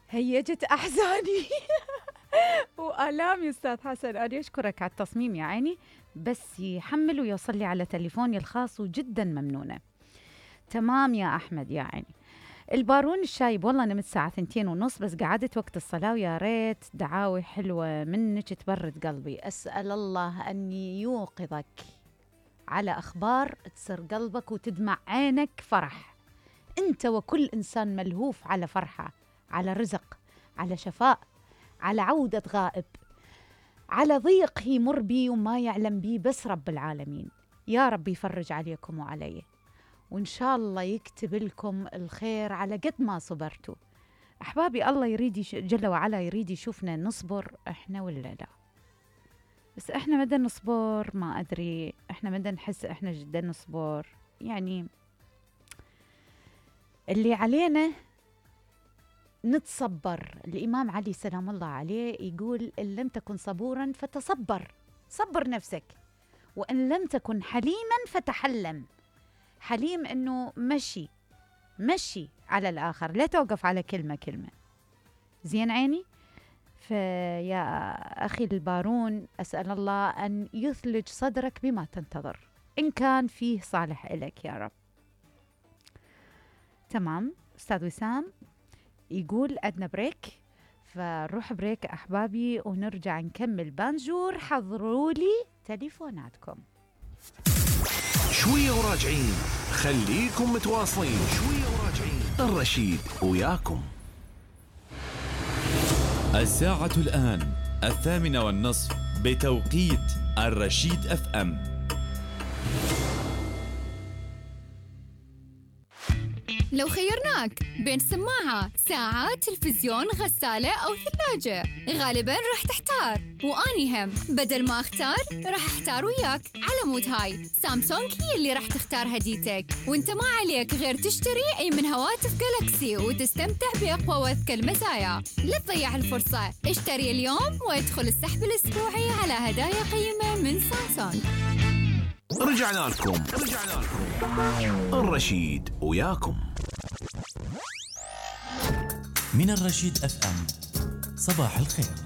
هيجت أحزاني وآلامي. أستاذ حسن أنا أشكرك على التصميم يا عيني، بس يحمل ويوصل لي على تليفوني الخاص وجدا ممنونة. تمام يا أحمد يا عيني. البارون الشايب، والله نمت الساعة 2:30 بس قعدت وقت الصلاة، ويا ريت دعاوي حلوة منك تبرد قلبي. أسأل الله أن يوقظك على أخبار تسر قلبك وتدمع عينك فرح، أنت وكل إنسان ملهوف على فرحة، على رزق، على شفاء، على عودة غائب، على ضيق يمر بي وما يعلم بي بس رب العالمين. يا رب يفرج عليكم وعلي، وإن شاء الله يكتب لكم الخير على قد ما صبرتوا. أحبابي الله يريد جل وعلا يريد يشوفنا نصبر إحنا ولا لا، بس إحنا مدى نصبر ما أدري، إحنا مدى نحس إحنا جدا نصبر. يعني اللي علينا نتصبر. الإمام علي سلام الله عليه يقول إن لم تكن صبورا فتصبر، صبر نفسك، وإن لم تكن حليما فتحلم. حليم إنه مشي على الآخر، لا توقف على كلمة. زين عيني. فيا أخي البارون أسأل الله أن يثلج صدرك بما تنتظر إن كان فيه صالح إليك يا رب. تمام. أستاذ وسام يقول أدنى بريك، فنروح بريك أحبابي ونرجع نكمل بانجور. حضروا لي تليفوناتكم شوية وراجعين، خليكم متواصلين. شوية وراجعين، الرشيد وياكم. الساعة الآن 8:30 بتوقيت الرشيد اف ام. لو خيرناك بين سماعة، ساعة، تلفزيون، غسالة أو ثلاجة، غالباً راح تحتار، وأني هم بدل ما أختار راح أحتار وياك. على مود هاي سامسونج هي اللي راح تختار هديتك، وانت ما عليك غير تشتري أي من هواتف جالاكسي وتستمتع بأقوى وأذكى المزايا. لا تضيع الفرصة، اشتري اليوم وادخل السحب الأسبوعي على هدايا قيمة من سامسونج. رجعنا لكم الرشيد وياكم. من الرشيد اف ام، صباح الخير.